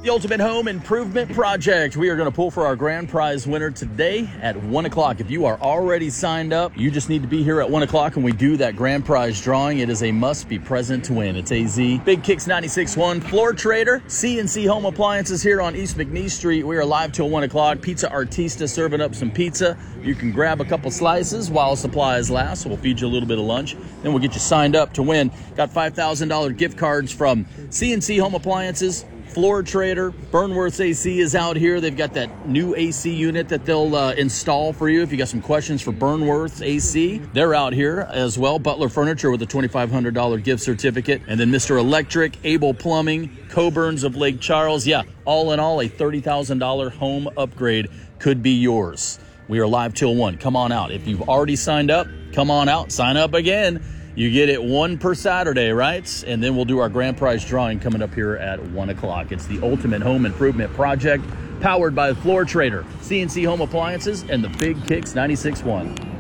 The Ultimate Home Improvement Project. We are going to pull for our grand prize winner today at 1 o'clock. If you are already signed up, you just need to be here at 1 o'clock when we do that grand prize drawing. It is a must be present to win. It's AZ. Big Kicks 96.1 Floor Trader. CNC Home Appliances here on East McNeese Street. We are live till 1 o'clock. Pizza Artista serving up some pizza. You can grab a couple slices while supplies last. So we'll feed you a little bit of lunch. Then we'll get you signed up to win. Got $5,000 gift cards from CNC Home Appliances, Floor Trader. Burnworth's AC is out here. They've got that new AC unit that they'll install for you. If you got some questions for Burnworth's AC, they're out here as well. Butler Furniture with a $2,500 gift certificate. And then Mr. Electric, Able Plumbing, Coburn's of Lake Charles. Yeah, all in all, a $30,000 home upgrade could be yours. We are live till 1. Come on out. If you've already signed up, come on out. Sign up again. You get it one per Saturday, right? And then we'll do our grand prize drawing coming up here at 1 o'clock. It's the Ultimate Home Improvement Project, powered by Floor Trader, CNC Home Appliances, and the Big Kicks 96.1.